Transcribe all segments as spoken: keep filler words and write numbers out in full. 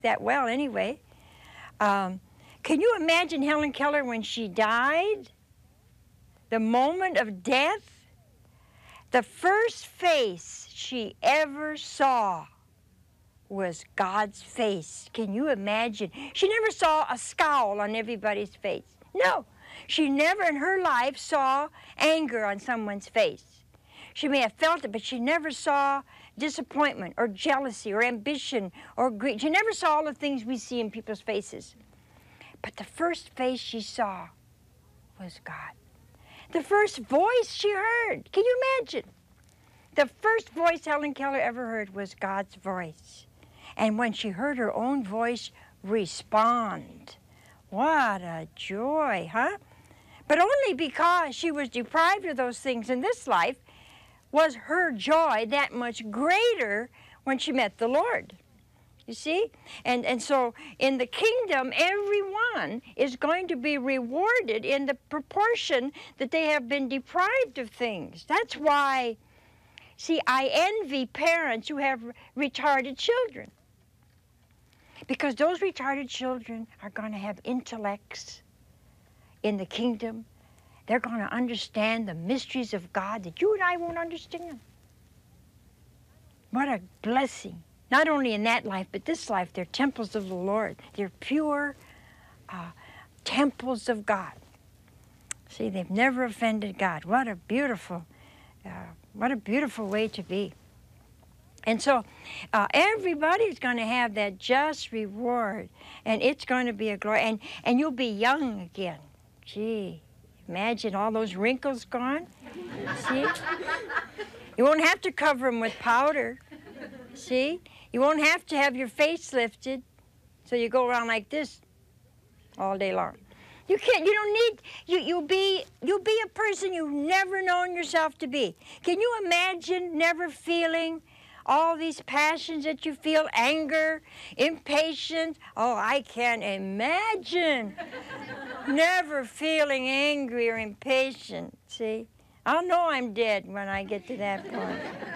that well anyway. Um, can you imagine Helen Keller when she died? The moment of death? The first face she ever saw was God's face. Can you imagine? She never saw a scowl on everybody's face. No, she never in her life saw anger on someone's face. She may have felt it, but she never saw disappointment or jealousy or ambition or greed. She never saw all the things we see in people's faces. But the first face she saw was God. The first voice she heard, can you imagine? The first voice Helen Keller ever heard was God's voice. And when she heard her own voice respond, what a joy, huh? But only because she was deprived of those things in this life was her joy that much greater when she met the Lord. You see? And, and so in the kingdom, everyone is going to be rewarded in the proportion that they have been deprived of things. That's why, see, I envy parents who have retarded children. Because those retarded children are going to have intellects in the kingdom. They're going to understand the mysteries of God that you and I won't understand. What a blessing. Not only in that life, but this life, they're temples of the Lord. They're pure uh, temples of God. See, they've never offended God. What a beautiful, uh, what a beautiful way to be. And so uh, everybody's going to have that just reward, and it's going to be a glory. And, and you'll be young again. Gee, imagine all those wrinkles gone. See? You won't have to cover them with powder. See? You won't have to have your face lifted, so you go around like this all day long. You can't, you don't need, you, you'll be, you'll be a person you've never known yourself to be. Can you imagine never feeling all these passions that you feel, anger, impatience? Oh, I can't imagine never feeling angry or impatient, see? I'll know I'm dead when I get to that point.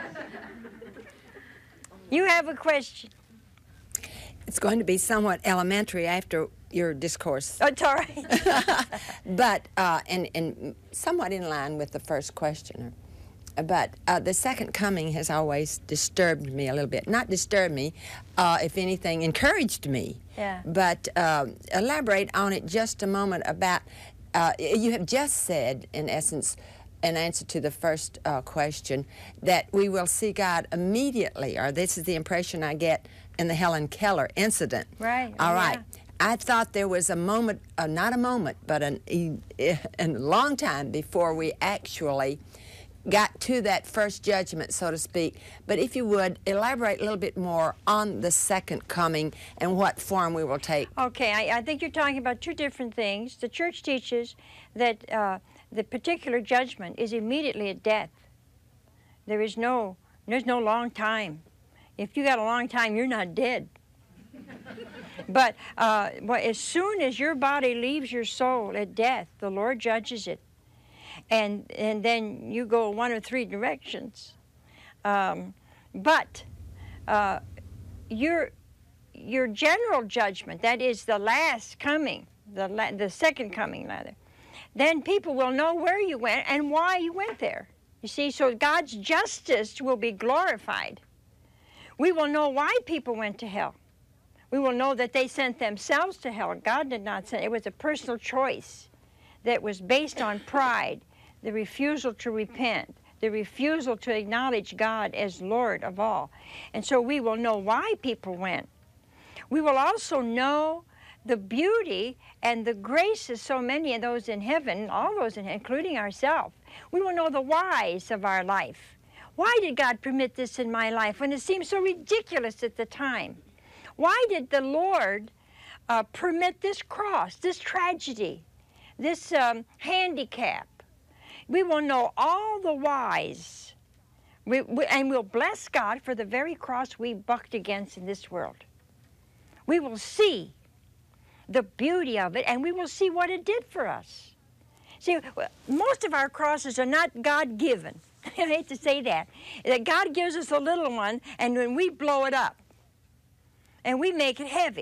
You have a question. It's going to be somewhat elementary after your discourse. Oh, it's all right. But, uh, and, and somewhat in line with the first questioner. But uh, the second coming has always disturbed me a little bit. Not disturbed me, uh, if anything, encouraged me. Yeah. But uh, elaborate on it just a moment about, uh, you have just said, in essence, in answer to the first uh, question, that we will see God immediately, or this is the impression I get in the Helen Keller incident. Right. All yeah. right. I thought there was a moment, uh, not a moment, but an, a, a long time before we actually got to that first judgment, so to speak. But if you would, elaborate a little bit more on the second coming and what form we will take. Okay, I, I think you're talking about two different things. The church teaches that uh, the particular judgment is immediately at death. There is no, there's no long time. If you got a long time, you're not dead. But uh, well, as soon as your body leaves your soul at death, the Lord judges it. And, and then you go one of three directions. Um, but uh, your, your general judgment, that is the last coming, the, la the second coming rather, then people will know where you went and why you went there. You see, so God's justice will be glorified. We will know why people went to hell. We will know that they sent themselves to hell. God did not send. It was a personal choice that was based on pride, the refusal to repent, the refusal to acknowledge God as Lord of all. And so we will know why people went. We will also know the beauty and the grace of so many of those in heaven, all those in heaven, including ourselves. We will know the whys of our life. Why did God permit this in my life when it seemed so ridiculous at the time? Why did the Lord uh, permit this cross, this tragedy, this um, handicap? We will know all the whys, we, we, and we'll bless God for the very cross we bucked against in this world. We will see the beauty of it, and we will see what it did for us. See, most of our crosses are not God-given. I hate to say that. That God gives us a little one, and when we blow it up, and we make it heavy.